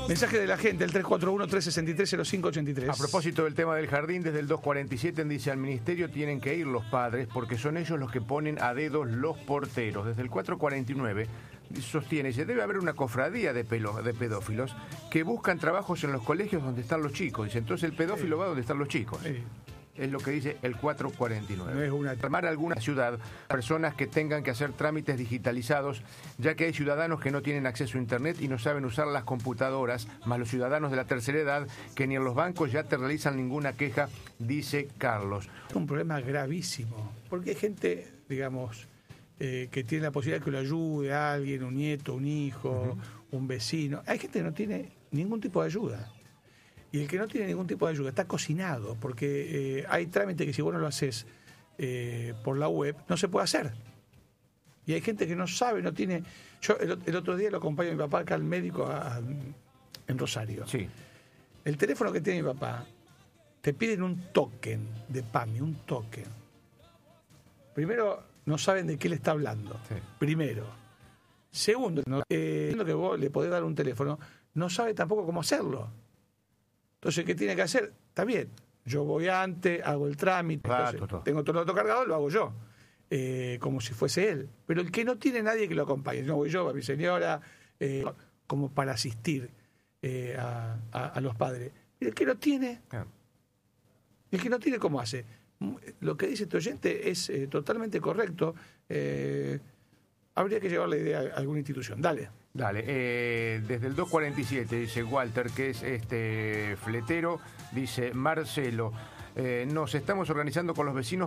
Mensaje de la gente, el 341-363-0583. A propósito del tema del jardín, desde el 247 dice: al ministerio tienen que ir los padres porque son ellos los que ponen a dedos los porteros. Desde el 449 sostiene que debe haber una cofradía de pedófilos que buscan trabajos en los colegios donde están los chicos. Dice, entonces el pedófilo va donde están los chicos. Sí. Es lo que dice el 449. No es una... Armar alguna ciudad, personas que tengan que hacer trámites digitalizados, ya que hay ciudadanos que no tienen acceso a internet y no saben usar las computadoras, más los ciudadanos de la tercera edad que ni en los bancos ya te realizan ninguna queja, dice Carlos. Es un problema gravísimo, porque hay gente, digamos, que tiene la posibilidad de que lo ayude a alguien, un nieto, un hijo, un vecino. Hay gente que no tiene ningún tipo de ayuda. Y el que no tiene ningún tipo de ayuda está cocinado, porque hay trámite que si vos no lo haces por la web, no se puede hacer. Y hay gente que no sabe, no tiene... Yo el otro día lo acompañé a mi papá acá al médico en Rosario. Sí. El teléfono que tiene mi papá, te piden un token de PAMI, un token. Primero, no saben de qué le está hablando. Sí. Primero. Segundo, que vos le podés dar un teléfono, no sabe tampoco cómo hacerlo. Entonces, ¿qué tiene que hacer? Está bien, yo voy antes, hago el trámite, tengo todo el autocargado, lo hago yo, como si fuese él. Pero el que no tiene nadie que lo acompañe, no voy yo, va mi señora, como para asistir a los padres. Y el que no tiene, ¿cómo hace? Lo que dice este oyente es totalmente correcto. Habría que llevar la idea a alguna institución. Dale. Desde el 247 dice Walter, que es fletero, dice Marcelo, nos estamos organizando con los vecinos